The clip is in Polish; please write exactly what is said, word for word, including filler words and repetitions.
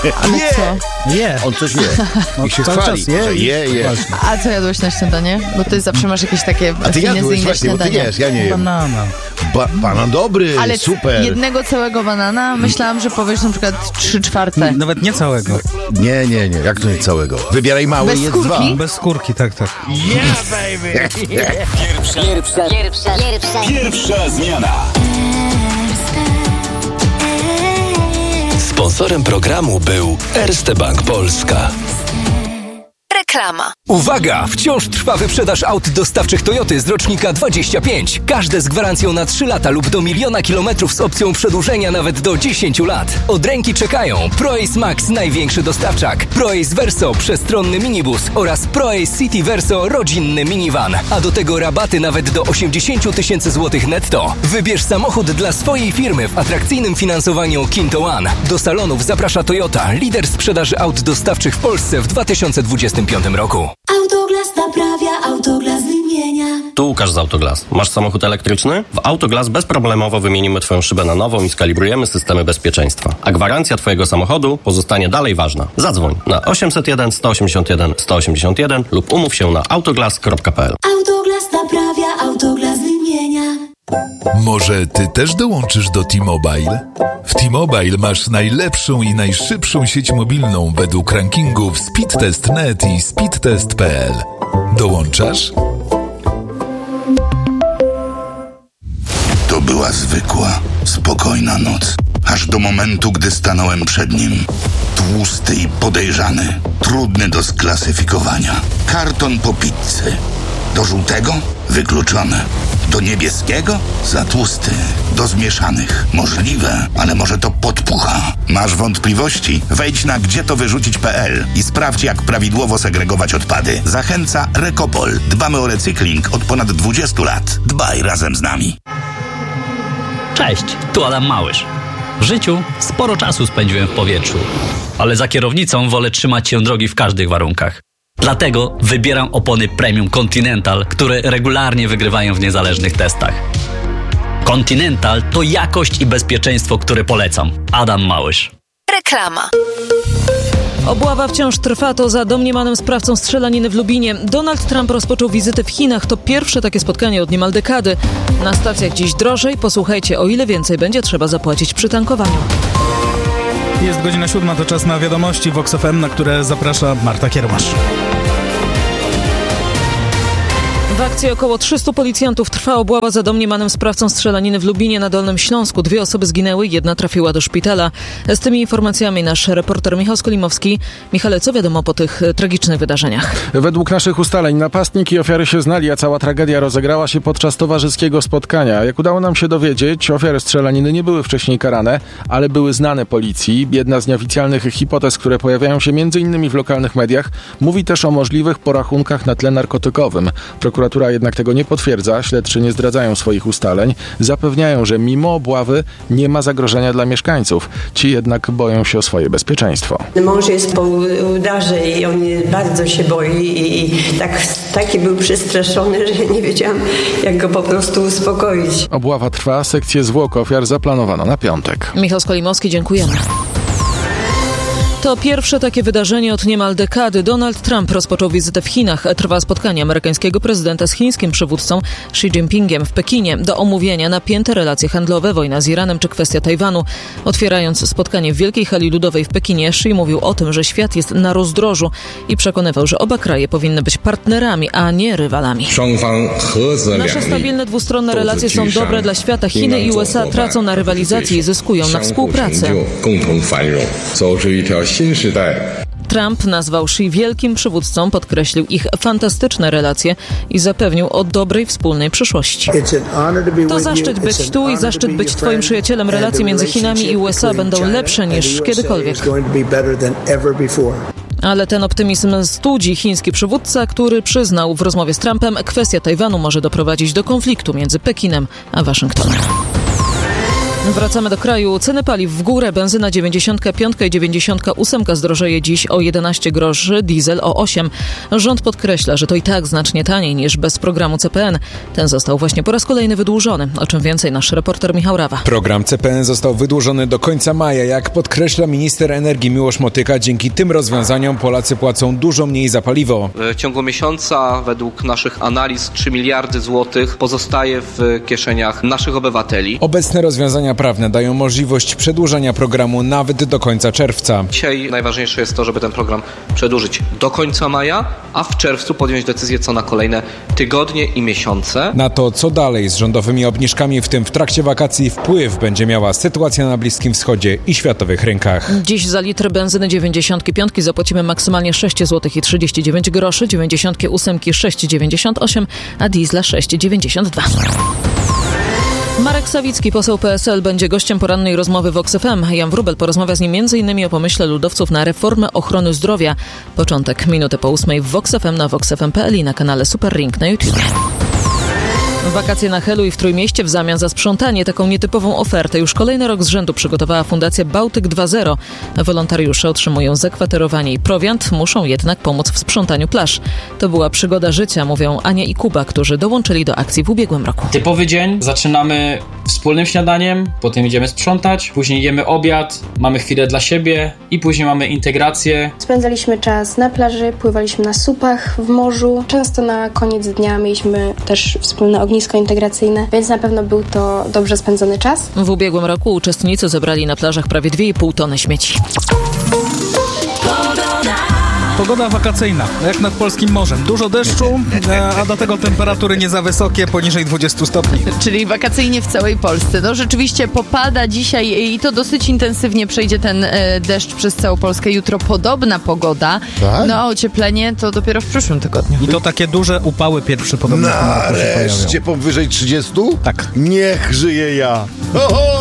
Ale je! co? Je. On coś je. No, I się cały chwali, czas je. że je, je. Właśnie. A co jadłeś na śniadanie? Bo ty zawsze masz jakieś takie A ty jadłeś finezyjne właśnie, bo ty śniadania. jesz, ja nie jem. Banana. Ba- banan dobry, Ale super. jednego całego banana myślałam, że powiesz na przykład trzy czwarte. Nawet nie całego. Nie, nie, nie, jak to nie całego? Wybieraj mały Bez i jedz skórki? dwa. Bez skórki, tak, tak. Pierwsza, pierwsza, pierwsza, Pierwsza zmiana. Sponsorem programu był Erste Bank Polska. Reklama. Uwaga! Wciąż trwa wyprzedaż aut dostawczych Toyoty z rocznika dwadzieścia pięć. Każde z gwarancją na trzy lata lub do miliona kilometrów z opcją przedłużenia nawet do dziesięciu lat. Od ręki czekają ProAce Max, największy dostawczak, ProAce Verso, przestronny minibus oraz ProAce City Verso, rodzinny minivan. A do tego rabaty nawet do osiemdziesiąt tysięcy złotych netto. Wybierz samochód dla swojej firmy w atrakcyjnym finansowaniu Kinto One. Do salonów zaprasza Toyota, lider sprzedaży aut dostawczych w Polsce w dwa tysiące dwudziestym piątym roku. Autoglas naprawia, Autoglas wymienia. Tu Łukasz z Autoglas. Masz samochód elektryczny? W Autoglas bezproblemowo wymienimy Twoją szybę na nową i skalibrujemy systemy bezpieczeństwa. A gwarancja Twojego samochodu pozostanie dalej ważna. Zadzwoń na osiemset jeden sto osiemdziesiąt jeden sto osiemdziesiąt jeden lub umów się na autoglas kropka p l. Autoglas naprawia, Autoglas wymienia. Może ty też dołączysz do T-Mobile? W T-Mobile masz najlepszą i najszybszą sieć mobilną według rankingów Speedtest kropka net i speedtest kropka p l. Dołączasz? To była zwykła, spokojna noc. Aż do momentu, gdy stanąłem przed nim. Tłusty i podejrzany. Trudny do sklasyfikowania. Karton po pizzy. Do żółtego? Wykluczone. Do niebieskiego? Za tłusty. Do zmieszanych? Możliwe, ale może to podpucha. Masz wątpliwości? Wejdź na gdzie to wyrzucić kropka p l i sprawdź, jak prawidłowo segregować odpady. Zachęca Recopol. Dbamy o recykling od ponad dwudziestu lat. Dbaj razem z nami. Cześć, tu Adam Małysz. W życiu sporo czasu spędziłem w powietrzu, ale za kierownicą wolę trzymać się drogi w każdych warunkach. Dlatego wybieram opony Premium Continental, które regularnie wygrywają w niezależnych testach. Continental to jakość i bezpieczeństwo, które polecam. Adam Małysz. Reklama. Obława wciąż trwa, to za domniemanym sprawcą strzelaniny w Lubinie. Donald Trump rozpoczął wizytę w Chinach. To pierwsze takie spotkanie od niemal dekady. Na stacjach dziś drożej. Posłuchajcie, o ile więcej będzie trzeba zapłacić przy tankowaniu. Jest godzina siódma, to czas na wiadomości Vox F M, na które zaprasza Marta Kiermasz. W akcji około trzystu policjantów trwa obława za domniemanym sprawcą strzelaniny w Lubinie na Dolnym Śląsku. Dwie osoby zginęły, jedna trafiła do szpitala. Z tymi informacjami nasz reporter Michał Skolimowski. Michale, co wiadomo po tych tragicznych wydarzeniach? Według naszych ustaleń napastnik i ofiary się znali, a cała tragedia rozegrała się podczas towarzyskiego spotkania. Jak udało nam się dowiedzieć, ofiary strzelaniny nie były wcześniej karane, ale były znane policji. Jedna z nieoficjalnych hipotez, które pojawiają się między innymi w lokalnych mediach, mówi też o możliwych porachunkach na tle narkotykowym. Prokuratura jednak tego nie potwierdza, śledczy nie zdradzają swoich ustaleń, zapewniają, że mimo obławy nie ma zagrożenia dla mieszkańców. Ci jednak boją się o swoje bezpieczeństwo. Mąż jest po udarze i on bardzo się boi i tak, taki był przestraszony, że nie wiedziałam, jak go po prostu uspokoić. Obława trwa, sekcję zwłok ofiar zaplanowano na piątek. Michał Skolimowski, dziękujemy. To pierwsze takie wydarzenie od niemal dekady. Donald Trump rozpoczął wizytę w Chinach. Trwa spotkanie amerykańskiego prezydenta z chińskim przywódcą Xi Jinpingiem w Pekinie. Do omówienia napięte relacje handlowe, wojna z Iranem czy kwestia Tajwanu. Otwierając spotkanie w Wielkiej Hali Ludowej w Pekinie, Xi mówił o tym, że świat jest na rozdrożu i przekonywał, że oba kraje powinny być partnerami, a nie rywalami. Nasze stabilne dwustronne relacje są dobre dla świata. Chiny i U S A tracą na rywalizacji i zyskują na współpracy. Trump nazwał Xi wielkim przywódcą, podkreślił ich fantastyczne relacje i zapewnił o dobrej wspólnej przyszłości. To zaszczyt być tu i zaszczyt być twoim przyjacielem. Relacje między Chinami i U S A będą lepsze niż kiedykolwiek. Ale ten optymizm studzi chiński przywódca, który przyznał w rozmowie z Trumpem, kwestia Tajwanu może doprowadzić do konfliktu między Pekinem a Waszyngtonem. Wracamy do kraju. Ceny paliw w górę. Benzyna dziewięćdziesiąt pięć i dziewięćdziesiąt osiem zdrożeje dziś o jedenaście groszy, diesel o osiem. Rząd podkreśla, że to i tak znacznie taniej niż bez programu C P N. Ten został właśnie po raz kolejny wydłużony. O czym więcej nasz reporter Michał Rawa. Program C P N został wydłużony do końca maja. Jak podkreśla minister energii Miłosz Motyka, dzięki tym rozwiązaniom Polacy płacą dużo mniej za paliwo. W ciągu miesiąca według naszych analiz trzy miliardy złotych pozostaje w kieszeniach naszych obywateli. Obecne rozwiązania prawne dają możliwość przedłużenia programu nawet do końca czerwca. Dzisiaj najważniejsze jest to, żeby ten program przedłużyć do końca maja, a w czerwcu podjąć decyzję co na kolejne tygodnie i miesiące. Na to, co dalej z rządowymi obniżkami, w tym w trakcie wakacji, wpływ będzie miała sytuacja na Bliskim Wschodzie i światowych rynkach. Dziś za litr benzyny dziewięćdziesiąt pięć zapłacimy maksymalnie sześć złotych i trzydzieści dziewięć groszy, dziewięćdziesiąt osiem sześć dziewięćdziesiąt osiem, a diesla sześć dziewięćdziesiąt dwa. Marek Sawicki, poseł P S L, będzie gościem porannej rozmowy w Vox F M. Jan Wróbel porozmawia z nim między innymi o pomyśle ludowców na reformę ochrony zdrowia. Początek minutę po ósmej w Vox F M, na vox f m kropka p l i na kanale Super Ring na YouTube. Wakacje na Helu i w Trójmieście w zamian za sprzątanie. Taką nietypową ofertę już kolejny rok z rzędu przygotowała Fundacja Bałtyk dwa zero. Wolontariusze otrzymują zakwaterowanie i prowiant, muszą jednak pomóc w sprzątaniu plaż. To była przygoda życia, mówią Ania i Kuba, którzy dołączyli do akcji w ubiegłym roku. Typowy dzień. Zaczynamy wspólnym śniadaniem, potem idziemy sprzątać, później jemy obiad, mamy chwilę dla siebie i później mamy integrację. Spędzaliśmy czas na plaży, pływaliśmy na supach w morzu. Często na koniec dnia mieliśmy też wspólne ognisko integracyjne, więc na pewno był to dobrze spędzony czas. W ubiegłym roku uczestnicy zebrali na plażach prawie dwie i pół tony śmieci. Pogoda wakacyjna, jak nad polskim morzem. Dużo deszczu, a do tego temperatury nie za wysokie, poniżej dwudziestu stopni. Czyli wakacyjnie w całej Polsce. No rzeczywiście popada dzisiaj i to dosyć intensywnie przejdzie ten e, deszcz przez całą Polskę. Jutro podobna pogoda. Tak? No a ocieplenie to dopiero w przyszłym tygodniu. I to takie duże upały pierwsze podobne. Nareszcie powyżej trzydziestu? Tak. Niech żyje ja. Oho!